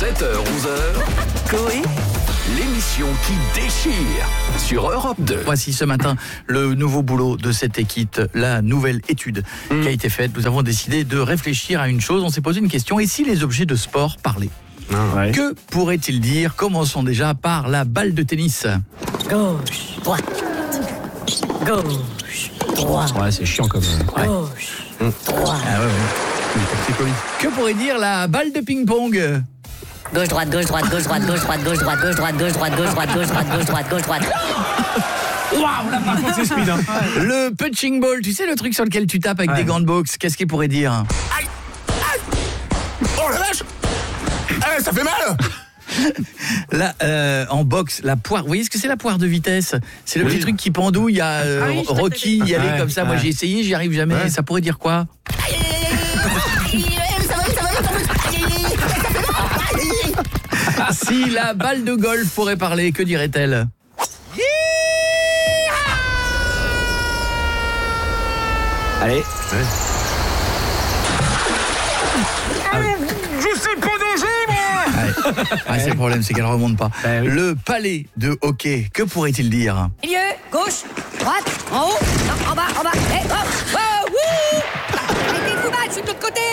7h-11h, Coé, l'émission qui déchire sur Europe 2. Voici ce matin le nouveau boulot de cette équipe, la nouvelle étude qui a été faite. Nous avons décidé de réfléchir à une chose. On s'est posé une question. Et si les objets de sport parlaient ? Que pourraient-ils dire ? Commençons déjà par la balle de tennis. gauche, droite, gauche, droite, Ouais, c'est chiant comme. gauche, droite, Ah ouais. Que pourrait dire la balle de ping-pong ? gauche, droite, gauche, droite, gauche, droite, gauche, droite, gauche, droite, gauche, droite, gauche, droite, gauche, droite, gauche, droite, gauche, droite, gauche, droite. Waouh, là par contre c'est speed. Hein. Le punching ball, tu sais le truc sur lequel tu tapes avec des gants de boxe, qu'est-ce qu'il pourrait dire ? Aïe, aïe. Oh la vache. Ça fait mal. Là, en boxe, la poire, vous voyez ce que c'est la poire de vitesse ? C'est le petit truc qui pendouille, il y a Rocky y aller comme ça. Moi j'ai essayé, j'y arrive jamais. Ça pourrait dire quoi ? Si la balle de golf pourrait parler, que dirait-elle ? Allez. Je sais pas nager, moi. Ah, c'est le problème, c'est qu'elle remonte pas. Bah oui. Le palais de hockey, que pourrait-il dire ? Milieu, gauche, droite, en haut, non, en bas, et hop, oh, wouh. Arrêtez de vous battre, je suis de l'autre côté.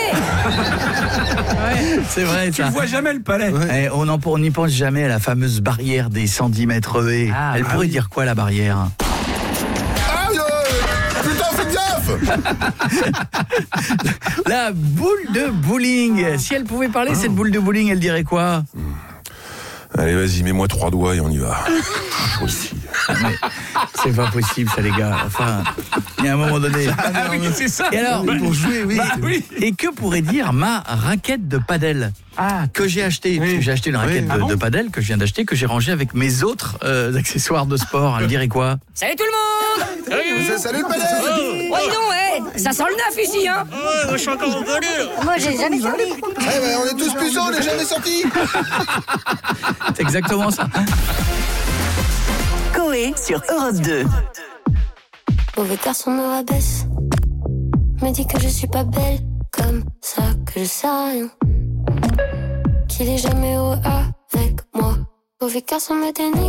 C'est vrai Tu ça. le vois jamais le palais. Eh, on n'y pense jamais à la fameuse barrière des 110 mètres haies. Ah, Elle bah pourrait oui. dire quoi la barrière ? Aïe. Putain, faites gaffe. La boule de bowling. Si elle pouvait parler, cette boule de bowling, elle dirait quoi ? Allez, vas-y, mets-moi 3 doigts et on y va. C'est pas possible ça les gars. Enfin, il y a un moment donné. Ah oui, c'est ça. Et alors, Pour jouer, oui. Bah oui. et que pourrait dire ma raquette de padel que j'ai acheté? Oui. J'ai acheté une raquette Ah bon de padel que je viens d'acheter, que j'ai rangée avec mes autres accessoires de sport. Elle dirait quoi? Salut tout le monde. Salut le palais. Oh, dis donc, ça sent le neuf ici, hein. Moi, j'ai jamais sorti. On est tous puceaux, on n'est jamais sortis. C'est exactement ça. Coé sur Europe 2. Mauvais garçon me rabaisse, me dit que je suis pas belle, comme ça que je sais rien, qu'il est jamais heureux avec moi. Mauvais garçon me dénigre.